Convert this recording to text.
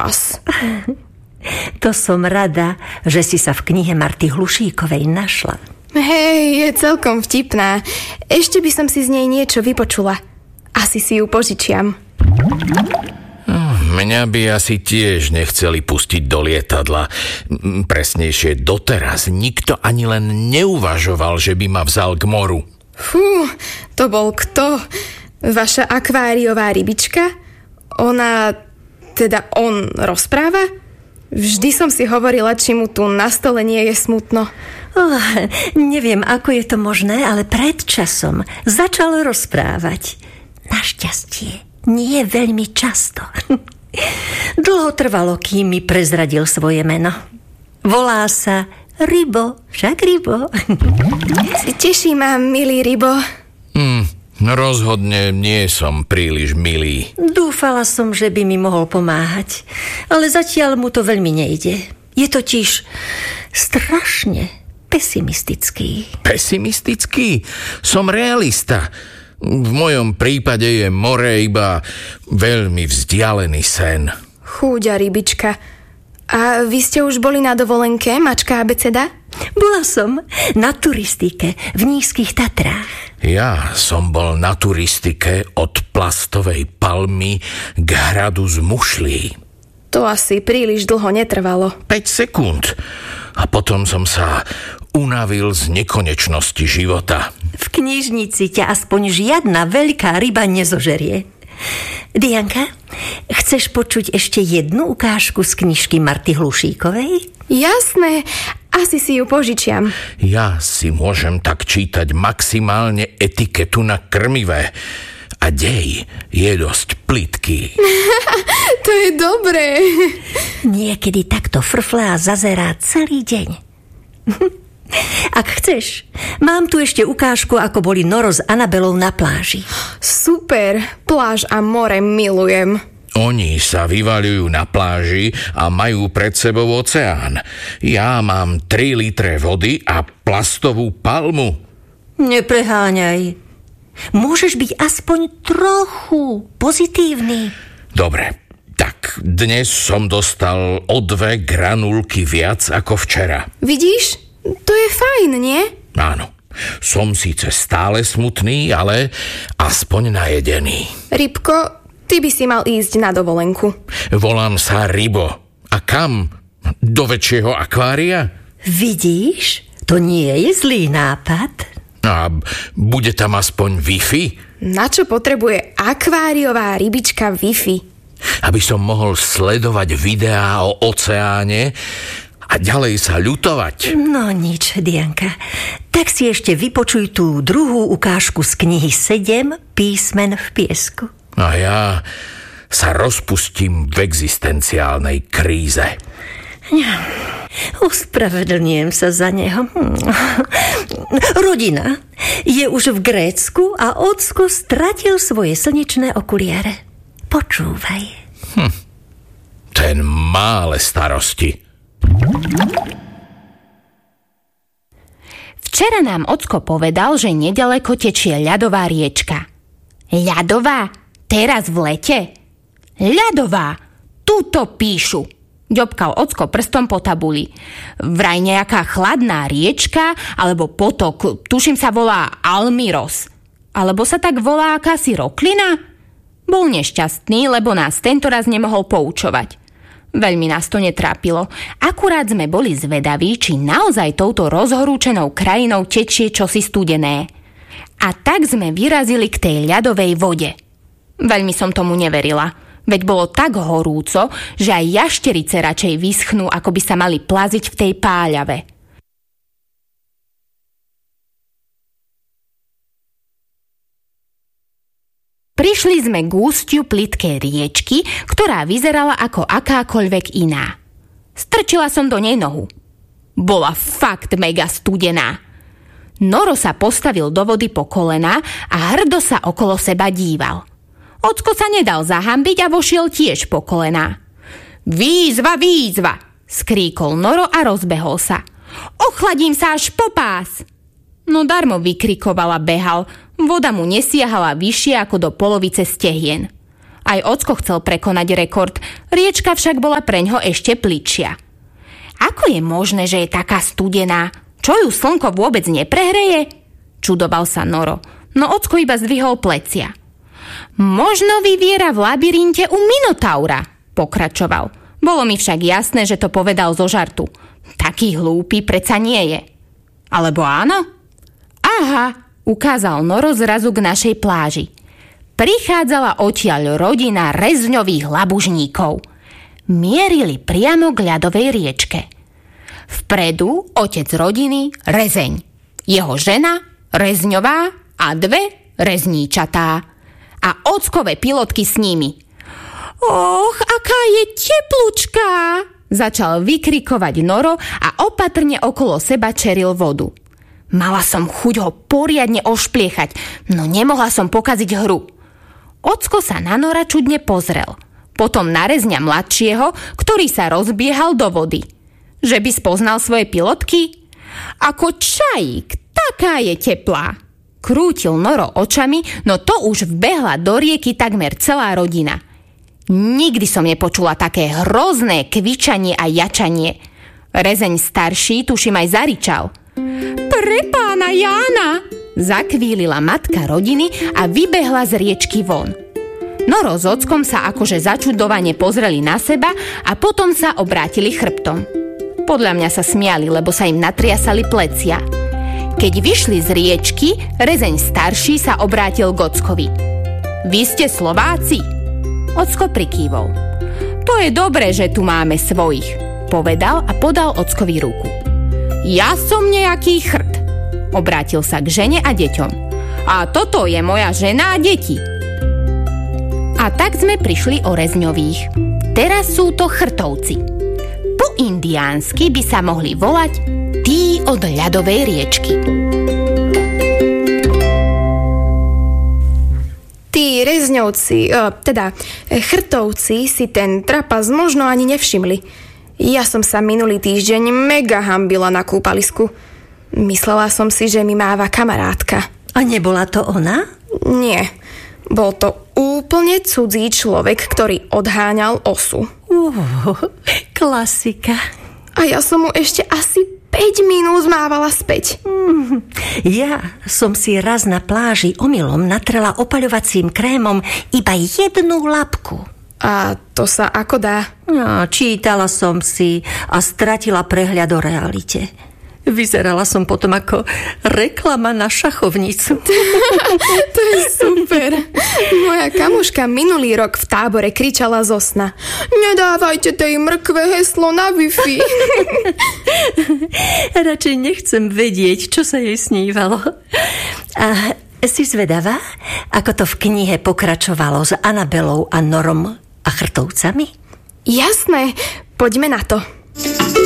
raz. To som rada, že si sa v knihe Marty Hlušíkovej našla. Hej, je celkom vtipná. Ešte by som si z nej niečo vypočula. Asi si ju požičiam. Mňa by asi tiež nechceli pustiť do lietadla. Presnejšie doteraz nikto ani len neuvažoval, že by ma vzal k moru. Fú, to bol kto? Vaša akváriová rybička? On rozpráva? Vždy som si hovorila, či mu tu na stole nie je smutno. Neviem, ako je to možné, ale pred časom začal rozprávať. Našťastie, nie veľmi často. Dlho trvalo, kým mi prezradil svoje meno. Volá sa Rybo, však Rybo. Teší ma, milý Rybo. Rozhodne nie som príliš milý. Dúfala som, že by mi mohol pomáhať, ale zatiaľ mu to veľmi nejde. Je totiž strašne pesimistický. Pesimistický? Som realista. V mojom prípade je more iba veľmi vzdialený sen. Chúďa rybička. A vy ste už boli na dovolenke, mačka abeceda? Bola som na turistike v Nízkych Tatrách. Ja som bol na turistike od plastovej palmy k hradu z mušlí. To asi príliš dlho netrvalo. 5 sekúnd. A potom som sa unavil z nekonečnosti života. V knižnici ťa aspoň žiadna veľká ryba nezožerie. Dianka, chceš počuť ešte jednu ukážku z knižky Marty Hlušíkovej? Jasné, asi si ju požičiam. Ja si môžem tak čítať maximálne etiketu na krmivé. A dej je dosť plytký. To je dobré. Niekedy takto frflá a zazerá celý deň. Ak chceš, mám tu ešte ukážku, ako boli Noro s Anabelou na pláži. Super, pláž a more milujem. Oni sa vyvaľujú na pláži a majú pred sebou oceán. Ja mám 3 litre vody a plastovú palmu. Nepreháňaj. Môžeš byť aspoň trochu pozitívny. Dobre, tak dnes som dostal o 2 granulky viac ako včera. Vidíš? To je fajn, nie? Áno. Som síce stále smutný, ale aspoň najedený. Rybko, ty by si mal ísť na dovolenku. Volám sa Rybo. A kam? Do väčšieho akvária? Vidíš? To nie je zlý nápad. A bude tam aspoň Wi-Fi? Na čo potrebuje akváriová rybička Wi-Fi? Aby som mohol sledovať videá o oceáne a ďalej sa ľutovať. No nič, Dianka. Tak si ešte vypočuj tú druhú ukážku z knihy 7 písmen v piesku. A ja sa rozpustím v existenciálnej kríze. Ospravedlňujem sa za neho. Rodina je už v Grécku a ocko stratil svoje slnečné okuliare. Počúvaj. Ten má ale starosti. Včera nám ocko povedal, že nedaleko tečie ľadová riečka. Ľadová? Teraz v lete? Ľadová! Tuto píšu. Ďobkal ocko prstom po tabuli. Vraj nejaká chladná riečka alebo potok, tuším sa volá Almiros. Alebo sa tak volá akási roklina? Bol nešťastný, lebo nás tentoraz nemohol poučovať. Veľmi nás to netrápilo. Akurát sme boli zvedaví, či naozaj touto rozhorúčenou krajinou tečie čosi studené. A tak sme vyrazili k tej ľadovej vode. Veľmi som tomu neverila. Veď bolo tak horúco, že aj jašterice radšej vyschnú, ako by sa mali plaziť v tej páľave. Prišli sme k ústiu plytkej riečky, ktorá vyzerala ako akákoľvek iná. Strčila som do nej nohu. Bola fakt mega studená. Noro sa postavil do vody po kolená a hrdo sa okolo seba díval. Ocko sa nedal zahambiť a vošiel tiež po kolená. Výzva, výzva! Skríkol Noro a rozbehol sa. Ochladím sa až po pás! No darmo vykrikoval a behal. Voda mu nesiahala vyššie ako do polovice stehien. Aj ocko chcel prekonať rekord, riečka však bola preňho ešte plitšia. Ako je možné, že je taká studená? Čo ju slnko vôbec neprehreje? Čudoval sa Noro, no ocko iba zdvihol plecia. Možno vyviera v labyrinte u Minotaura, pokračoval. Bolo mi však jasné, že to povedal zo žartu. Taký hlúpy preca nie je. Alebo áno? Aha, ukázal Noro zrazu k našej pláži. Prichádzala odtiaľ rodina rezňových labužníkov. Mierili priamo k ľadovej riečke. Vpredu otec rodiny Rezeň, jeho žena Rezňová a 2 rezníčatá. A ockové pilotky s nimi. Och, aká je teplučká! Začal vykrikovať Noro a opatrne okolo seba čeril vodu. Mala som chuť ho poriadne ošpliechať, no nemohla som pokaziť hru. Ocko sa na Nora čudne pozrel. Potom na Rezňa mladšieho, ktorý sa rozbiehal do vody. Že by spoznal svoje pilotky? Ako čajík, taká je teplá. Krútil Noro očami, no to už vbehla do rieky takmer celá rodina. Nikdy som nepočula také hrozné kvičanie a jačanie. Rezeň starší tuším aj zaričal. Pre pána Jána! Zakvílila matka rodiny a vybehla z riečky von. Noro s ockom sa akože začudovane pozreli na seba a potom sa obrátili chrbtom. Podľa mňa sa smiali, lebo sa im natriasali plecia. Keď vyšli z riečky, Rezeň starší sa obrátil k ockovi. Vy ste Slováci? Ocko prikývol. To je dobré, že tu máme svojich, povedal a podal ockovi ruku. Ja som nejaký chrt, obrátil sa k žene a deťom. A toto je moja žena a deti. A tak sme prišli o Rezňových. Teraz sú to Chrtovci. Po indiánsky by sa mohli volať tí od ľadovej riečky. Tí Rezňovci, teda Chrtovci si ten trapas možno ani nevšimli. Ja som sa minulý týždeň mega hambila na kúpalisku. Myslela som si, že mi máva kamarátka. A nebola to ona? Nie. Bol to úplne cudzí človek, ktorý odháňal osu. Klasika. A ja som mu ešte asi 5 minút mávala späť. Ja som si raz na pláži omylom natrela opaľovacím krémom iba 1 labku. A to sa ako dá? No, čítala som si a stratila prehľad o realite. Vyzerala som potom ako reklama na šachovnicu. To je super. Moja kamoška minulý rok v tábore kričala zo sna. Nedávajte tej mrkve heslo na Wi-Fi. Radšej nechcem vedieť, čo sa jej snívalo. A si zvedavá, ako to v knihe pokračovalo s Anabelou a Norom a Chrtovcami? Jasné, poďme na to.